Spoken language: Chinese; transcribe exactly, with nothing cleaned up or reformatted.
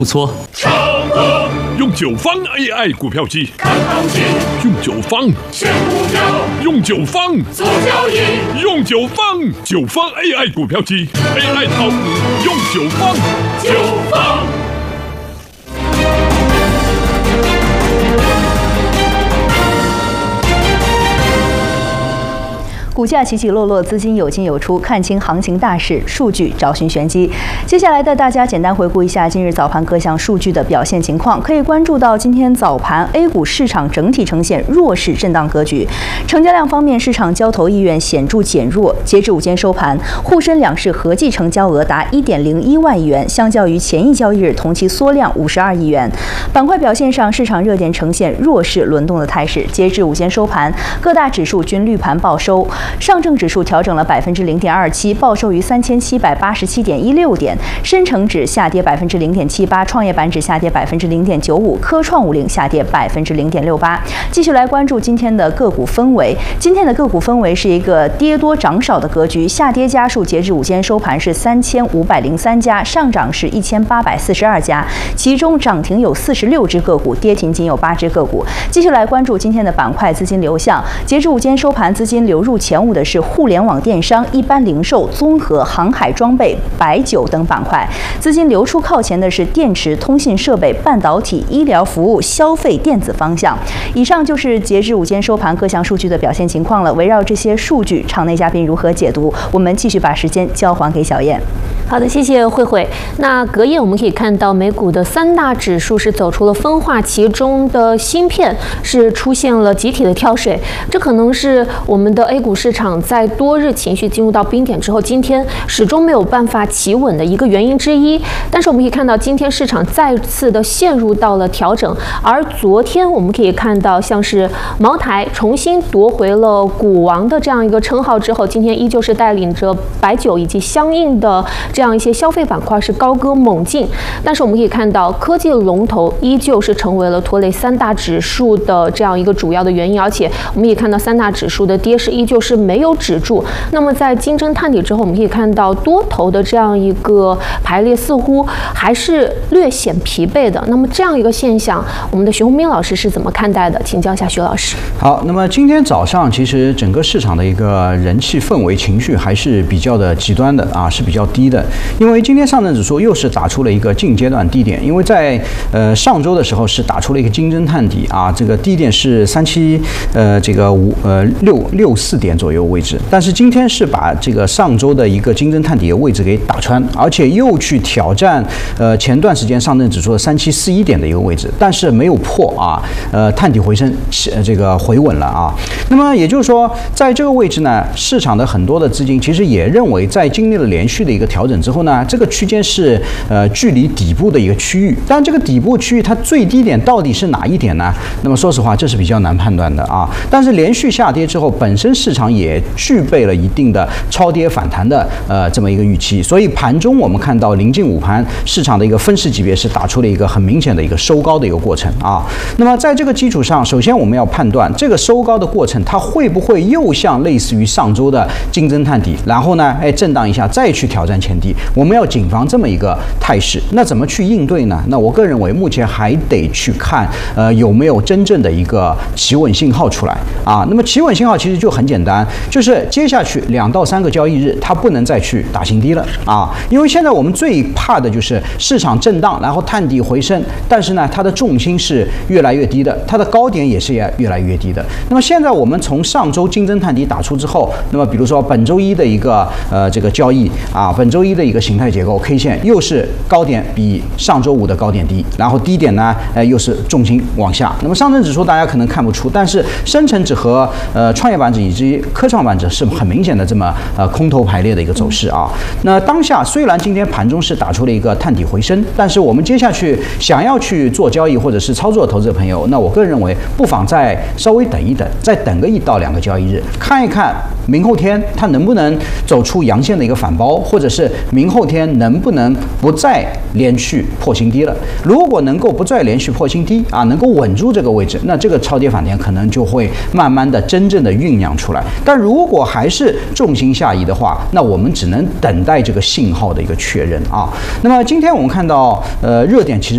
不错。 长乐用九方 A I 股票机看行情，用九方选股票，用九方做交易，用九方九方 A I 股票机 A I 套股用九方九方。 股价起起落落，资金有进有出，看清行情大势，数据找寻玄机。接下来带大家简单回顾一下今日早盘各项数据的表现情况。可以关注到今天早盘 A 股市场整体呈现弱势震荡格局，成交量方面，市场交投意愿显著减弱。截至午间收盘，沪深两市合计成交额达 一点零一万亿元，相较于前一交易日同期缩量五十二亿元。板块表现上，市场热点呈现弱势轮动的态势。截至午间收盘，各大指数均绿盘报收。上证指数调整了百分之零点二七，报收于三千七百八十七点一六点；深成指下跌百分之零点七八，创业板指下跌百分之零点九五，科创五零下跌百分之零点六八。继续来关注今天的个股氛围。今天的个股氛围是一个跌多涨少的格局，下跌家数截至午间收盘是三千五百零三家，上涨是一千八百四十二家，其中涨停有四十六只个股，跌停仅有八只个股。继续来关注今天的板块资金流向。截至午间收盘，资金流入前五的是互联网电商、一般零售、综合、航海装备、白酒等板块；资金流出靠前的是电池、通信设备、半导体、医疗服务、消费电子方向。以上就是截至午间收盘各项数据的表现情况了。围绕这些数据，场内嘉宾如何解读？我们继续把时间交还给小燕。 好的，谢谢慧慧。那隔夜我们可以看到，美股的三大指数是走出了分化，其中的芯片是出现了集体的跳水，这可能是我们的 A 股市场在多日情绪进入到冰点之后，今天始终没有办法企稳的一个原因之一。但是我们可以看到，今天市场再次的陷入到了调整，而昨天我们可以看到，像是茅台重新夺回了股王的这样一个称号之后，今天依旧是带领着白酒以及相应的这样一些消费板块是高歌猛进。但是我们可以看到，科技龙头依旧是成为了拖累三大指数的这样一个主要的原因，而且我们也看到三大指数的跌势依旧是没有止住。那么在金针探底之后，我们可以看到多头的这样一个排列似乎还是略显疲惫的。那么这样一个现象，我们的徐宏斌老师是怎么看待的？请教一下徐老师。 好，那么今天早上其实整个市场的一个人气氛围情绪还是比较的极端的啊，是比较低的。因为今天上证指数又是打出了一个近阶段低点，因为在呃上周的时候是打出了一个金针探底啊，这个低点是三七呃这个五呃六六四点左右位置，但是今天是把这个上周的一个金针探底的位置给打穿，而且又去挑战呃前段时间上证指数的三七四一点的一个位置，但是没有破啊，呃探底回升，这个回稳了啊。那么也就是说，在这个位置呢，市场的很多的资金其实也认为，在经历了连续的一个调整之后呢，这个区间是呃距离底部的一个区域，但这个底部区域它最低点到底是哪一点呢？那么说实话，这是比较难判断的啊。但是连续下跌之后，本身市场也具备了一定的超跌反弹的呃这么一个预期，所以盘中我们看到临近午盘，市场的一个分时级别是打出了一个很明显的一个收高的一个过程啊。那么在这个基础上，首先我们要判断这个收高的过程，它会不会又像类似于上周的金针探底，然后呢，哎震荡一下再去挑战前低，我们要谨防这么一个态势。那怎么去应对呢？那我个人认为，目前还得去看呃有没有真正的一个企稳信号出来啊。那么企稳信号其实就很简单，就是接下去两到三个交易日，它不能再去打新低了啊。因为现在我们最怕的就是市场震荡，然后探底回升，但是呢，它的重心是越来越低的，它的高点也是越来越低的。那么现在我们从上周金针探底打出之后，那么比如说本周一的一个呃这个交易啊，本周一的一个形态结构 K 线又是高点比上周五的高点低，然后低点呢，呃又是重心往下。那么上证指数大家可能看不出，但是深成指和呃创业板指以及科创板指是很明显的这么呃空头排列的一个走势啊。那当下虽然今天盘中是打出了一个探底回升，但是我们接下去想要去做交易或者是操作的投资者朋友，那我个人认为不妨再稍微等一等，再等个一到两个交易日，看一看明后天它能不能走出阳线的一个反包，或者是明后天能不能不再连续破新低了。如果能够不再连续破新低啊，能够稳住这个位置，那这个超跌反弹可能就会慢慢的真正的酝酿出来。但如果还是重心下移的话，那我们只能等待这个信号的一个确认啊。那么今天我们看到呃热点其实